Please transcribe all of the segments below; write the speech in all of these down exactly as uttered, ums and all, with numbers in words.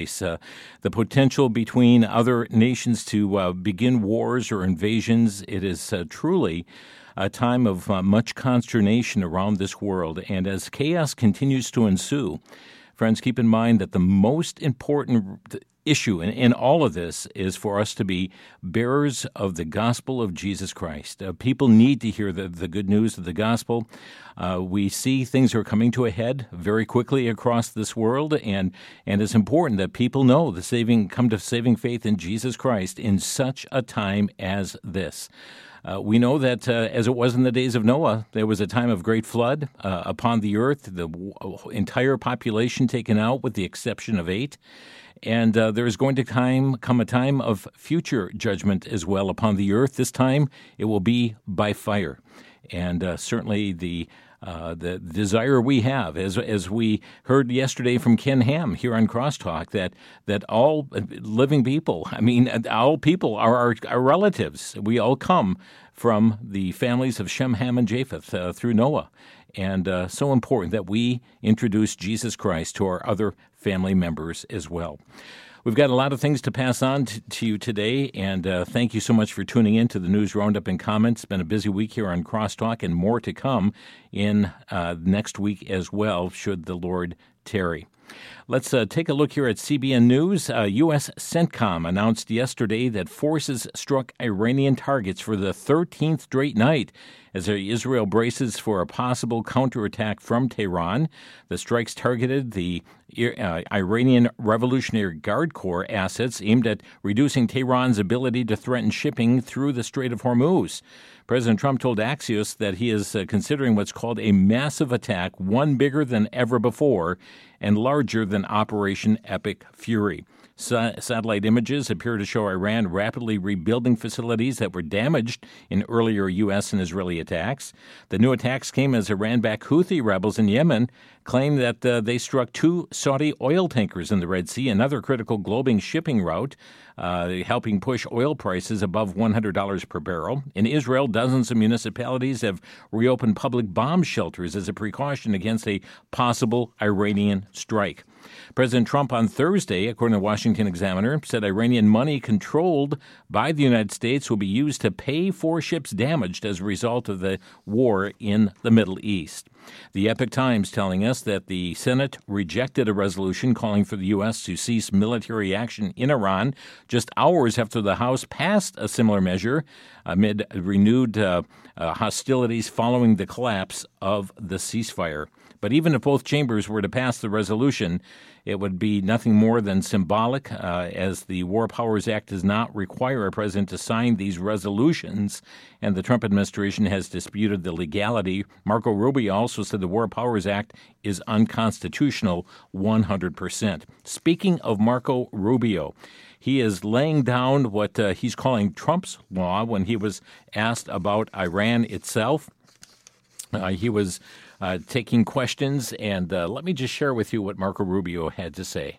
Uh, the potential between other nations to uh, begin wars or invasions, it is uh, truly a time of uh, much consternation around this world. And as chaos continues to ensue, friends, keep in mind that the most important issue in, in all of this is for us to be bearers of the gospel of Jesus Christ. Uh, people need to hear the, the good news of the gospel. Uh, we see things are coming to a head very quickly across this world, and and it's important that people know the saving, come to saving faith in Jesus Christ in such a time as this. Uh, we know that uh, as it was in the days of Noah, there was a time of great flood uh, upon the earth, the w- entire population taken out with the exception of eight. And uh, there is going to time, come a time of future judgment as well upon the earth. This time it will be by fire. And uh, certainly the uh, the desire we have, as as we heard yesterday from Ken Ham here on Crosstalk, that that all living people, I mean, all people are our, our relatives. We all come from the families of Shem, Ham, and Japheth uh, through Noah. And uh, so important that we introduce Jesus Christ to our other family members as well. We've got a lot of things to pass on t- to you today, and uh, thank you so much for tuning in to the News Roundup and Comments. It's been a busy week here on Crosstalk, and more to come in uh, next week as well, should the Lord tarry. Let's uh, take a look here at C B N News. Uh, U S CENTCOM announced yesterday that forces struck Iranian targets for the thirteenth straight night as Israel braces for a possible counterattack from Tehran. The strikes targeted the uh, Iranian Revolutionary Guard Corps assets aimed at reducing Tehran's ability to threaten shipping through the Strait of Hormuz. President Trump told Axios that he is uh, considering what's called a massive attack, one bigger than ever before and larger than Operation Epic Fury. Sa- satellite images appear to show Iran rapidly rebuilding facilities that were damaged in earlier U S and Israeli attacks. The new attacks came as Iran-backed Houthi rebels in Yemen claim that uh, they struck two Saudi oil tankers in the Red Sea, another critical global shipping route, uh, helping push oil prices above one hundred dollars per barrel. In Israel, dozens of municipalities have reopened public bomb shelters as a precaution against a possible Iranian strike. President Trump on Thursday, according to the Washington Examiner, said Iranian money controlled by the United States will be used to pay for ships damaged as a result of the war in the Middle East. The Epoch Times telling us that the Senate rejected a resolution calling for the U S to cease military action in Iran just hours after the House passed a similar measure amid renewed uh, uh, hostilities following the collapse of the ceasefire. But even if both chambers were to pass the resolution, it would be nothing more than symbolic, uh, as the War Powers Act does not require a president to sign these resolutions, and the Trump administration has disputed the legality. Marco Rubio also said the War Powers Act is unconstitutional one hundred percent. Speaking of Marco Rubio, he is laying down what uh, he's calling Trump's law when he was asked about Iran itself. Uh, he was uh, taking questions, and uh, let me just share with you what Marco Rubio had to say.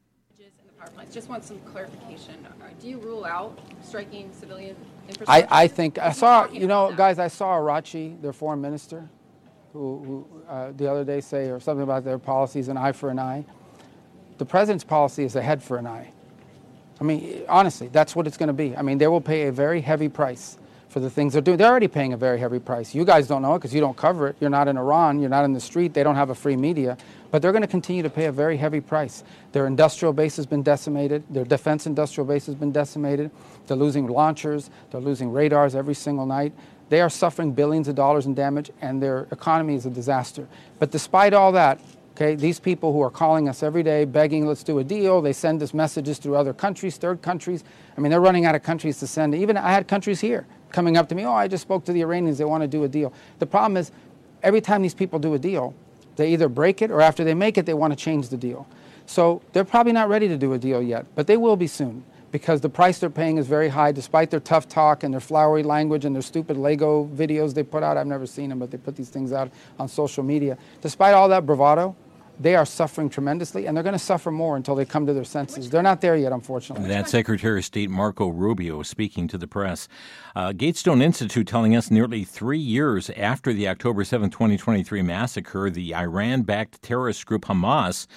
Just want some clarification. Do you rule out striking civilian infrastructure? I, I think I saw, you know, guys, I saw Arachi, their foreign minister, who, who uh, the other day say or something about their policies, an eye for an eye. The president's policy is a head for an eye. I mean, honestly, that's what it's going to be. I mean, they will pay a very heavy price for the things they're doing. They're already paying a very heavy price. You guys don't know it because you don't cover it. You're not in Iran. You're not in the street. They don't have a free media. But they're going to continue to pay a very heavy price. Their industrial base has been decimated. Their defense industrial base has been decimated. They're losing launchers. They're losing radars every single night. They are suffering billions of dollars in damage, and their economy is a disaster. But despite all that, okay, these people who are calling us every day, begging, let's do a deal, they send us messages through other countries, third countries. I mean, they're running out of countries to send. Even I had countries here coming up to me, oh, I just spoke to the Iranians, they want to do a deal. The problem is, every time these people do a deal, they either break it or after they make it, they want to change the deal. So they're probably not ready to do a deal yet, but they will be soon because the price they're paying is very high despite their tough talk and their flowery language and their stupid Lego videos they put out. I've never seen them, but they put these things out on social media. Despite all that bravado, they are suffering tremendously, and they're going to suffer more until they come to their senses. They're not there yet, unfortunately. That's Secretary of State Marco Rubio speaking to the press. Uh, Gatestone Institute telling us nearly three years after the October seventh, twenty twenty-three massacre, the Iran-backed terrorist group Hamas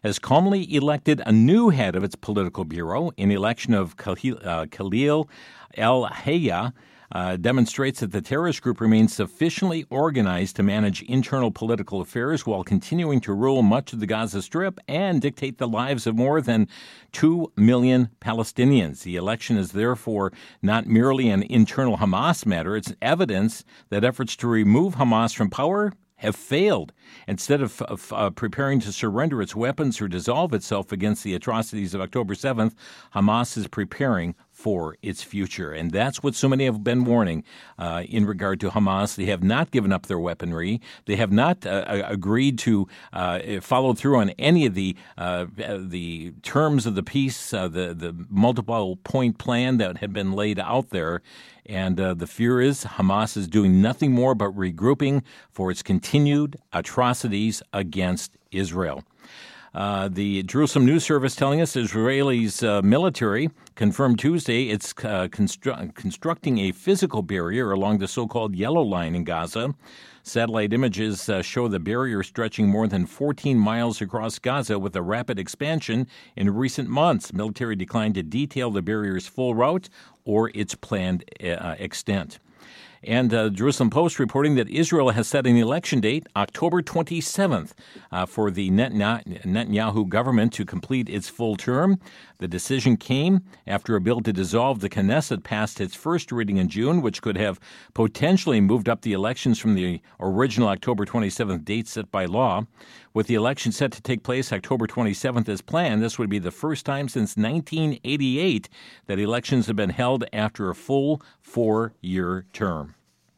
has calmly elected a new head of its political bureau. An election of Khalil, uh, Khalil El-Hayya uh, demonstrates that the terrorist group remains sufficiently organized to manage internal political affairs while continuing to rule much of the Gaza Strip and dictate the lives of more than two million Palestinians. The election is therefore not merely an internal Hamas matter. It's evidence that efforts to remove Hamas from power have failed. Instead of, of uh, preparing to surrender its weapons or dissolve itself against the atrocities of October seventh, Hamas is preparing for its future. And that's what so many have been warning uh, in regard to Hamas. They have not given up their weaponry. They have not uh, agreed to uh, follow through on any of the uh, the terms of the peace, uh, the, the multiple point plan that had been laid out there. And uh, the fear is Hamas is doing nothing more but regrouping for its continued atrocities against Israel. Uh, the Jerusalem News Service telling us Israel's uh, military confirmed Tuesday it's uh, constru- constructing a physical barrier along the so-called Yellow Line in Gaza. Satellite images uh, show the barrier stretching more than fourteen miles across Gaza with a rapid expansion in recent months. Military declined to detail the barrier's full route or its planned uh, extent. And uh, Jerusalem Post reporting that Israel has set an election date, October twenty-seventh, uh, for the Netanyahu government to complete its full term. The decision came after a bill to dissolve the Knesset passed its first reading in June, which could have potentially moved up the elections from the original October twenty-seventh date set by law. With the election set to take place October twenty-seventh as planned, this would be the first time since nineteen eighty-eight that elections have been held after a full four-year term.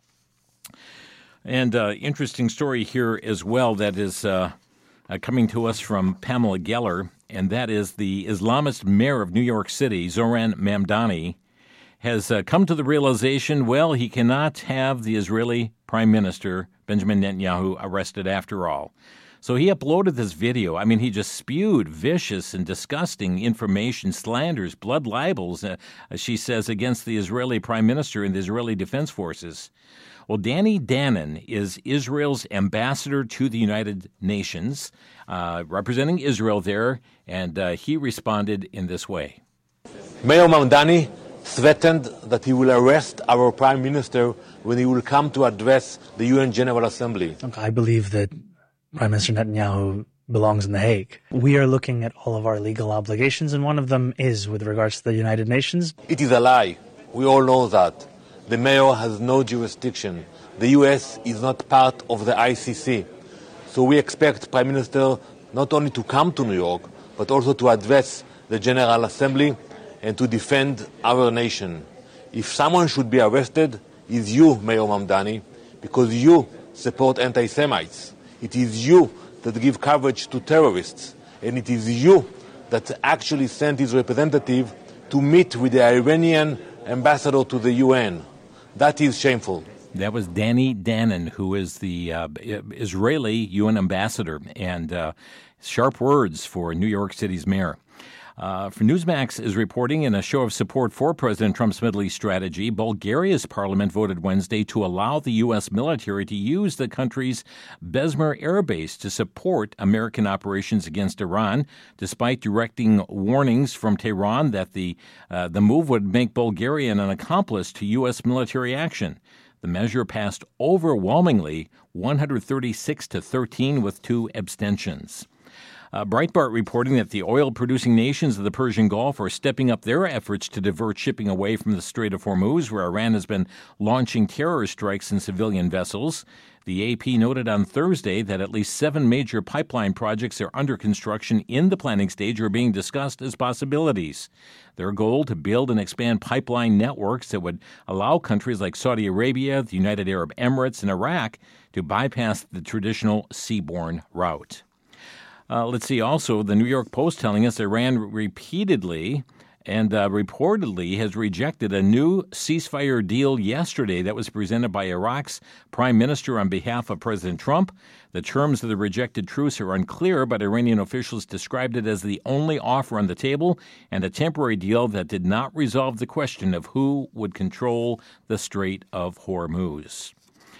And uh, interesting story here as well that is uh, uh, coming to us from Pamela Geller, and that is the Islamist mayor of New York City, Zoran Mamdani, has uh, come to the realization, well, he cannot have the Israeli Prime Minister, Benjamin Netanyahu, arrested after all. So he uploaded this video. I mean, he just spewed vicious and disgusting information, slanders, blood libels, uh, she says, against the Israeli Prime Minister and the Israeli Defense Forces. Well, Danny Danon is Israel's ambassador to the United Nations, uh, representing Israel there, and uh, he responded in this way. Mayor Mamdani threatened that he will arrest our Prime Minister when he will come to address the U N General Assembly. I believe that Prime Minister Netanyahu belongs in The Hague. We are looking at all of our legal obligations, and one of them is with regards to the United Nations. It is a lie. We all know that. The mayor has no jurisdiction. The U S is not part of the I C C. So we expect Prime Minister not only to come to New York, but also to address the General Assembly and to defend our nation. If someone should be arrested, it's you, Mayor Mamdani, because you support anti-Semites. It is you that give coverage to terrorists. And it is you that actually sent his representative to meet with the Iranian ambassador to the U N. That is shameful. That was Danny Danon, who is the uh, Israeli U N ambassador, and uh, sharp words for New York City's mayor. Uh, for Newsmax is reporting in a show of support for President Trump's Middle East strategy, Bulgaria's parliament voted Wednesday to allow the U S military to use the country's Besmer air base to support American operations against Iran, despite directing warnings from Tehran that the uh, the move would make Bulgaria an accomplice to U S military action. The measure passed overwhelmingly, one hundred thirty-six to thirteen, with two abstentions. Uh, Breitbart reporting that the oil-producing nations of the Persian Gulf are stepping up their efforts to divert shipping away from the Strait of Hormuz, where Iran has been launching terror strikes in civilian vessels. The A P noted on Thursday that at least seven major pipeline projects are under construction in the planning stage or being discussed as possibilities. Their goal to build and expand pipeline networks that would allow countries like Saudi Arabia, the United Arab Emirates, and Iraq to bypass the traditional seaborne route. Uh, let's see, also, the New York Post telling us Iran repeatedly and uh, reportedly has rejected a new ceasefire deal yesterday that was presented by Iraq's prime minister on behalf of President Trump. The terms of the rejected truce are unclear, but Iranian officials described it as the only offer on the table and a temporary deal that did not resolve the question of who would control the Strait of Hormuz.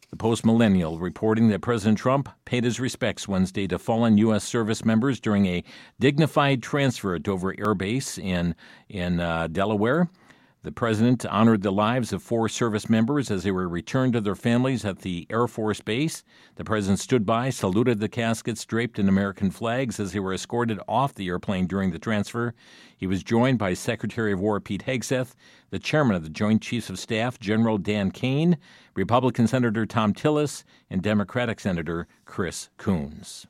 The Post-Millennial reporting that President Trump paid his respects Wednesday to fallen U S service members during a dignified transfer at Dover Air Base in, in uh, Delaware. The president honored the lives of four service members as they were returned to their families at the Air Force Base. The president stood by, saluted the caskets draped in American flags as they were escorted off the airplane during the transfer. He was joined by Secretary of War Pete Hegseth, the chairman of the Joint Chiefs of Staff, General Dan Kane, Republican Senator Thom Tillis, and Democratic Senator Chris Coons.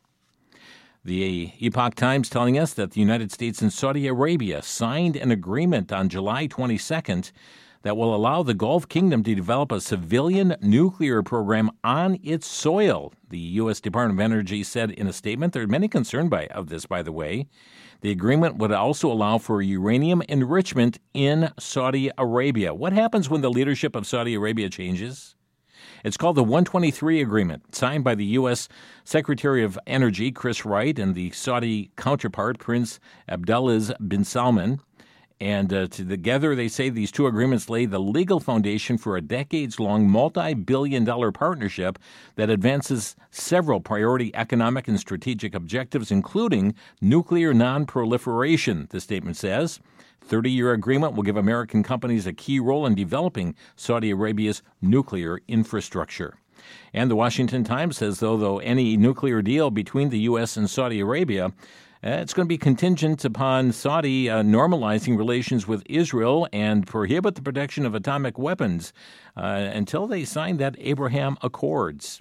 The Epoch Times telling us that the United States and Saudi Arabia signed an agreement on July twenty-second that will allow the Gulf Kingdom to develop a civilian nuclear program on its soil. The U S Department of Energy said in a statement. There are many concerned by of this, by the way. The agreement would also allow for uranium enrichment in Saudi Arabia. What happens when the leadership of Saudi Arabia changes? It's called the one twenty-three Agreement, signed by the U S Secretary of Energy, Chris Wright, and the Saudi counterpart, Prince Abdulaziz bin Salman. And uh, together, they say these two agreements lay the legal foundation for a decades-long, multi-billion dollar partnership that advances several priority economic and strategic objectives, including nuclear non-proliferation, the statement says. thirty-year agreement will give American companies a key role in developing Saudi Arabia's nuclear infrastructure. And the Washington Times says, though, though any nuclear deal between the U S and Saudi Arabia, uh, it's going to be contingent upon Saudi uh, normalizing relations with Israel and prohibit the production of atomic weapons uh, until they sign that Abraham Accords.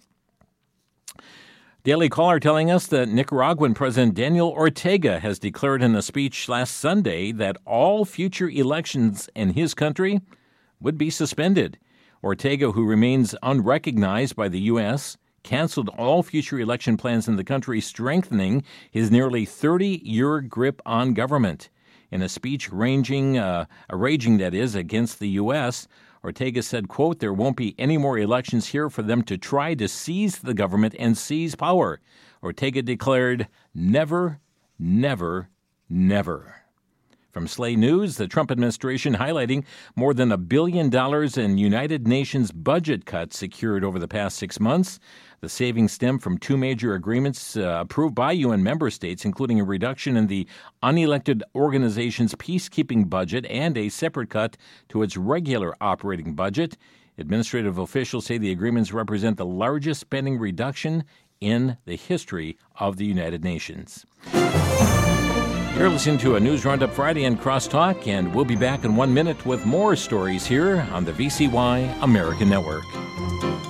Daily Caller telling us that Nicaraguan President Daniel Ortega has declared in a speech last Sunday that all future elections in his country would be suspended. Ortega, who remains unrecognized by the U S, canceled all future election plans in the country, strengthening his nearly thirty-year grip on government. In a speech ranging, uh, raging, that is, against the U S, Ortega said, quote, "There won't be any more elections here for them to try to seize the government and seize power." Ortega declared, "Never, never, never." From Slay News, the Trump administration highlighting more than a billion dollars in United Nations budget cuts secured over the past six months. The savings stem from two major agreements uh, approved by U N member states, including a reduction in the unelected organization's peacekeeping budget and a separate cut to its regular operating budget. Administrative officials say the agreements represent the largest spending reduction in the history of the United Nations. You're listening to a News Roundup Friday and Crosstalk, and we'll be back in one minute with more stories here on the V C Y American Network.